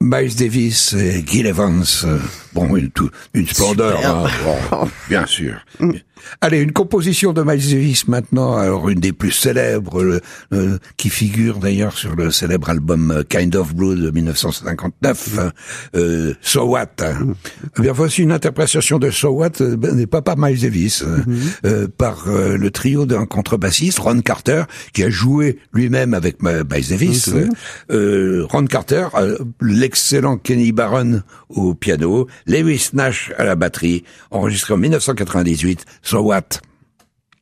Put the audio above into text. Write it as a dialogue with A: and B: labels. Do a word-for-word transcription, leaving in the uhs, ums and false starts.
A: Miles Davis et Gil Evans, euh, bon, une, tout, une splendeur, hein, bon, bien sûr. Allez, une composition de Miles Davis maintenant, alors une des plus célèbres, euh, euh, qui figure d'ailleurs sur le célèbre album Kind of Blue de dix-neuf cent cinquante-neuf, euh, So What. Eh bien, voici une interprétation de So What, euh, n'est pas par Miles Davis, mm-hmm. euh, par euh, le trio d'un contrebassiste, Ron Carter, qui a joué lui-même avec Miles Davis. Mm-hmm. euh, Ron Carter, euh, l'excellent Kenny Barron au piano, Lewis Nash à la batterie, enregistré en dix-neuf cent quatre-vingt-dix-huit, So What?